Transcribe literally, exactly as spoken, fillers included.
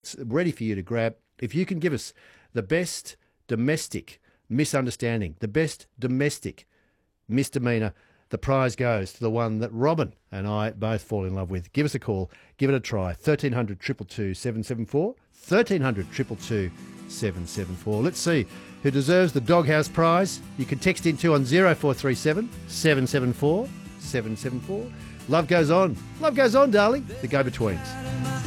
it's ready for you to grab. If you can give us the best domestic misunderstanding, the best domestic misdemeanor, the prize goes to the one that Robin and I both fall in love with. Give us a call. Give it a try. thirteen hundred, two two two, seven seven four. thirteen hundred, two two two, seven seven four. Let's see who deserves the Doghouse prize. You can text into on zero four three seven, seven seven four, seven seven four. Love goes on. Love goes on, darling. The Go-Betweens.